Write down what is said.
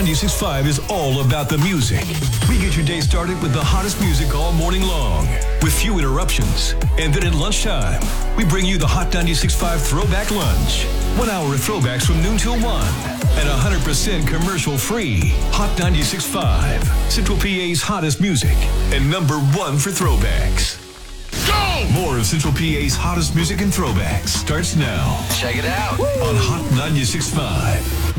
96.5 is all about the music. We get your day started with the hottest music all morning long, with few interruptions. And then at lunchtime, we bring you the Hot 96.5 Throwback Lunch. 1 hour of throwbacks from noon till 1. And 100% commercial-free. Hot 96.5, Central PA's hottest music. And number 1 for throwbacks. Go! More of Central PA's hottest music and throwbacks starts now. Check it out. On Hot 96.5.